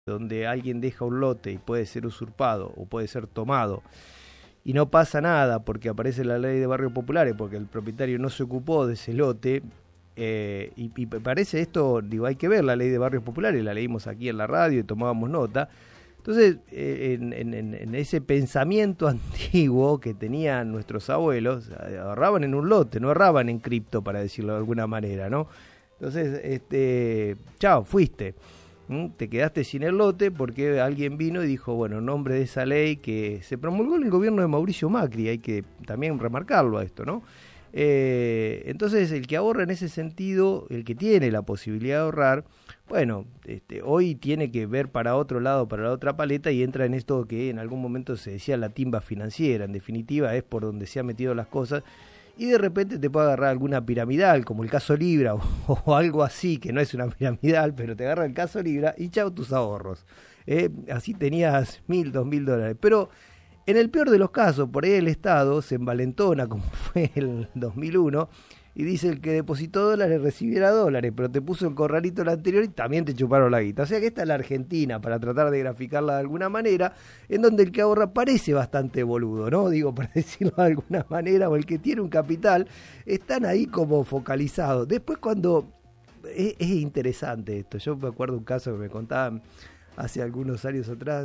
donde alguien deja un lote y puede ser usurpado o puede ser tomado y no pasa nada porque aparece la ley de barrios populares, porque el propietario no se ocupó de ese lote, y me parece esto, digo, hay que ver la ley de barrios populares, la leímos aquí en la radio y tomábamos nota. Entonces, en ese pensamiento antiguo que tenían nuestros abuelos, ahorraban en un lote, no ahorraban en cripto, para decirlo de alguna manera, ¿no? Entonces, chao, fuiste. Te quedaste sin el lote porque alguien vino y dijo, bueno, en nombre de esa ley que se promulgó en el gobierno de Mauricio Macri, hay que también remarcarlo a esto, ¿no? Entonces el que ahorra en ese sentido, el que tiene la posibilidad de ahorrar, bueno, hoy tiene que ver para otro lado, para la otra paleta, y entra en esto que en algún momento se decía la timba financiera. En definitiva es por donde se han metido las cosas, y de repente te puede agarrar alguna piramidal, como el caso Libra o algo así, que no es una piramidal, pero te agarra el caso Libra y chao tus ahorros. Así tenías $1.000, $2.000. Pero en el peor de los casos, por ahí el Estado se envalentona, como fue el 2001, y dice el que depositó dólares recibiera dólares, pero te puso el corralito el anterior y también te chuparon la guita. O sea que esta es la Argentina, para tratar de graficarla de alguna manera, en donde el que ahorra parece bastante boludo, ¿no? Digo, para decirlo de alguna manera, o el que tiene un capital, están ahí como focalizados. Después cuando... Es interesante esto. Yo me acuerdo un caso que me contaban hace algunos años atrás,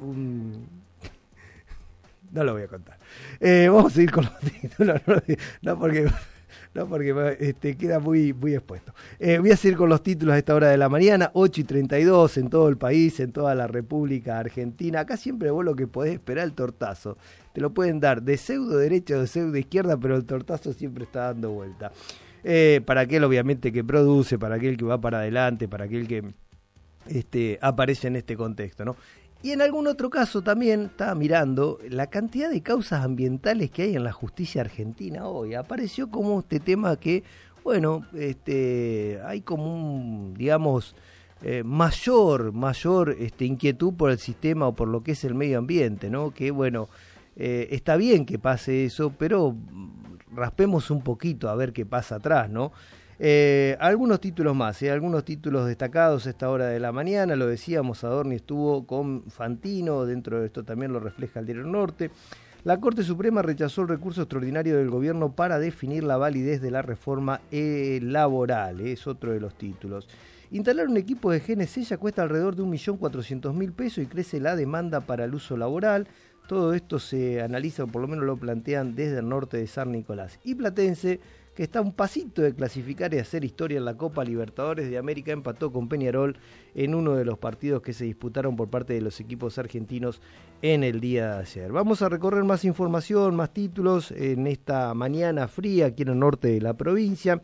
no lo voy a contar. Vamos a ir con los títulos, no porque queda muy expuesto. Voy a seguir con los títulos a esta hora de la mañana, 8:32 en todo el país, en toda la República Argentina. Acá siempre vos lo que podés esperar el tortazo. Te lo pueden dar de pseudo derecha o de pseudo izquierda, pero el tortazo siempre está dando vuelta. Para aquel obviamente que produce, para aquel que va para adelante, para aquel que aparece en este contexto, ¿no? Y en algún otro caso también estaba mirando la cantidad de causas ambientales que hay en la justicia argentina hoy. Apareció como este tema que, bueno, hay como un, digamos, mayor inquietud por el sistema o por lo que es el medio ambiente, ¿no? Que, bueno, está bien que pase eso, pero raspemos un poquito a ver qué pasa atrás, ¿no? Algunos títulos más, algunos títulos destacados a esta hora de la mañana, lo decíamos, Adorni estuvo con Fantino, dentro de esto también lo refleja el Diario Norte. La Corte Suprema rechazó el recurso extraordinario del gobierno para definir la validez de la reforma laboral, es otro de los títulos. Instalar un equipo de GNC ya cuesta alrededor de 1.400.000 pesos y crece la demanda para el uso laboral. Todo esto se analiza, o por lo menos lo plantean desde el norte de San Nicolás. Y Platense, que está a un pasito de clasificar y hacer historia en la Copa Libertadores de América, empató con Peñarol en uno de los partidos que se disputaron por parte de los equipos argentinos en el día de ayer. Vamos a recorrer más información, más títulos en esta mañana fría aquí en el norte de la provincia.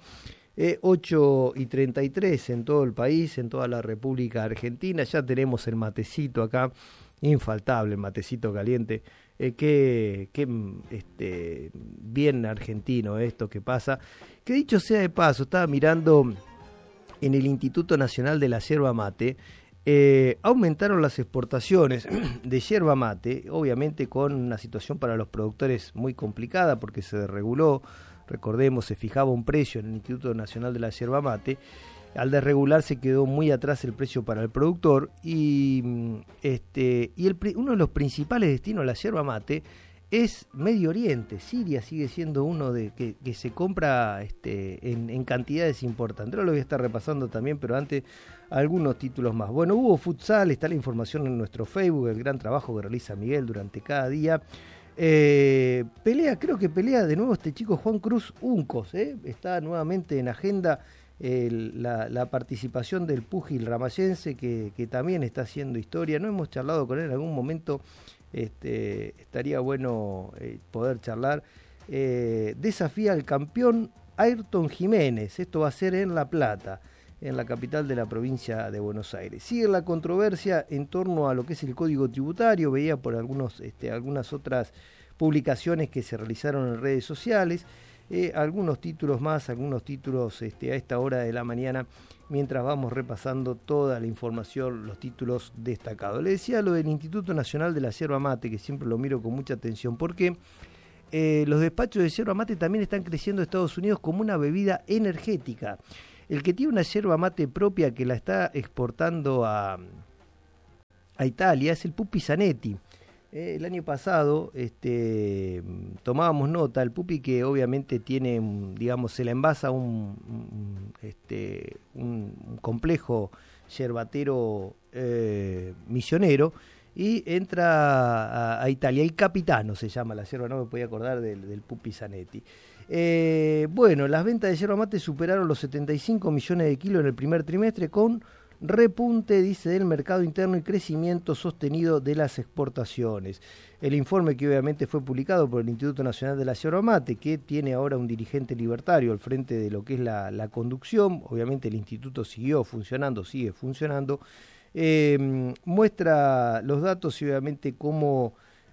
8:33 en todo el país, en toda la República Argentina. Ya tenemos el matecito acá, infaltable, el matecito caliente. Qué bien argentino esto que pasa. Que dicho sea de paso, estaba mirando en el Instituto Nacional de la Yerba Mate, aumentaron las exportaciones de yerba mate, obviamente con una situación para los productores muy complicada porque se desreguló. Recordemos, se fijaba un precio en el Instituto Nacional de la Yerba Mate. Al desregularse quedó muy atrás el precio para el productor y uno de los principales destinos de la yerba mate es Medio Oriente. Siria sigue siendo uno de que se compra en cantidades importantes. Ahora lo voy a estar repasando también, pero antes algunos títulos más. Bueno, hubo futsal, está la información en nuestro Facebook, el gran trabajo que realiza Miguel durante cada día. Creo que pelea de nuevo este chico Juan Cruz Uncos, está nuevamente en agenda. La participación del púgil ramayense que también está haciendo historia. No hemos charlado con él en algún momento, estaría bueno poder charlar. Desafía al campeón Ayrton Jiménez, esto va a ser en La Plata, en la capital de la provincia de Buenos Aires. Sigue la controversia en torno a lo que es el código tributario, veía por algunas otras publicaciones que se realizaron en redes sociales. Algunos títulos más, algunos títulos a esta hora de la mañana, mientras vamos repasando toda la información, los títulos destacados. Le decía lo del Instituto Nacional de la Yerba Mate, que siempre lo miro con mucha atención, porque los despachos de yerba mate también están creciendo en Estados Unidos como una bebida energética. El que tiene una yerba mate propia que la está exportando a a Italia, es el Pupi Zanetti. El año pasado tomábamos nota, el Pupi que obviamente tiene, digamos, se le envasa un complejo yerbatero misionero y entra a Italia. El Capitano se llama la yerba, no me podía acordar del Pupi Zanetti. Bueno, las ventas de yerba mate superaron los 75 millones de kilos en el primer trimestre, con repunte, dice, del mercado interno y crecimiento sostenido de las exportaciones. El informe, que obviamente fue publicado por el Instituto Nacional de la Yerba Mate, que tiene ahora un dirigente libertario al frente de lo que es la conducción, obviamente el instituto sigue funcionando, muestra los datos y obviamente cómo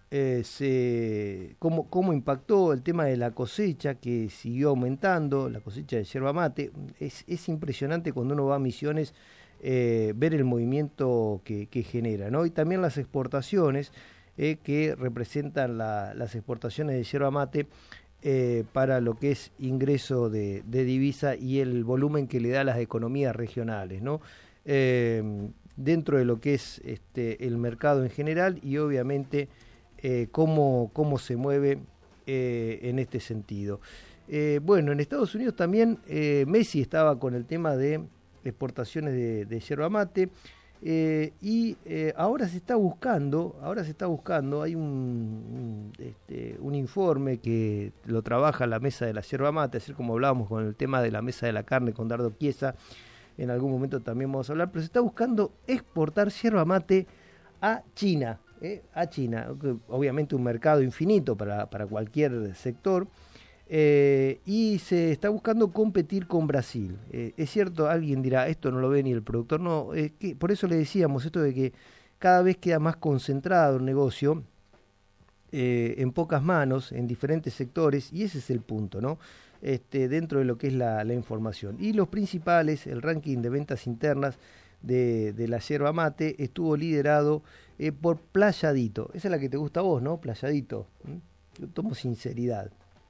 impactó el tema de la cosecha, que siguió aumentando, la cosecha de yerba mate. Es impresionante cuando uno va a Misiones ver el movimiento que genera, ¿no? Y también las exportaciones, que representan las exportaciones de yerba mate para lo que es ingreso de divisa y el volumen que le da a las economías regionales, ¿no? Dentro de lo que es el mercado en general y obviamente cómo se mueve en este sentido. Bueno, en Estados Unidos también Messi estaba con el tema de exportaciones de yerba mate, y ahora se está buscando, hay un informe que lo trabaja la mesa de la yerba mate, así como hablábamos con el tema de la mesa de la carne con Dardo Chiesa, en algún momento también vamos a hablar, pero se está buscando exportar yerba mate a China, obviamente un mercado infinito para cualquier sector. Y se está buscando competir con Brasil. Es cierto, alguien dirá, esto no lo ve ni el productor, no, por eso le decíamos esto de que cada vez queda más concentrado el negocio en pocas manos, en diferentes sectores, y ese es el punto, ¿no? Dentro de lo que es la información. Y los principales, el ranking de ventas internas de la yerba mate estuvo liderado por Playadito. Esa es la que te gusta a vos, ¿no? Playadito. Yo tomo sinceridad.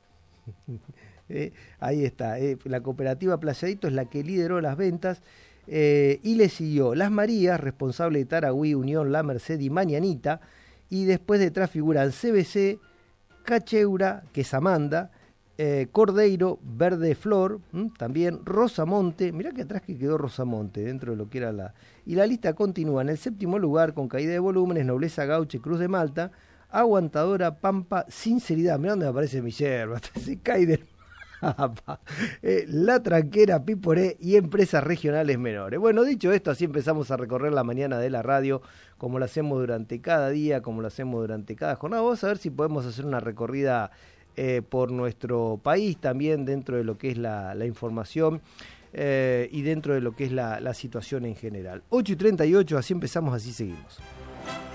Ahí está, la cooperativa Playadito es la que lideró las ventas, y le siguió Las Marías, responsable de Taragüí, Unión, La Merced y Mañanita, y después detrás figuran CBC, Cacheura, que es Amanda, Cordeiro, Verde Flor, también Rosamonte, mirá que atrás que quedó Rosamonte dentro de lo que era y la lista continúa. En el séptimo lugar, con caída de volúmenes, Nobleza Gauche, Cruz de Malta, Aguantadora, Pampa, Sinceridad, mirá dónde aparece mi yerba, se cae del mapa, La Tranquera, Piporé y Empresas Regionales Menores. Bueno, dicho esto, así empezamos a recorrer la mañana de la radio, como lo hacemos durante cada día, como lo hacemos durante cada jornada. Vamos a ver si podemos hacer una recorrida por nuestro país, también dentro de lo que es la información y dentro de lo que es la situación en general. 8:38, así empezamos, así seguimos.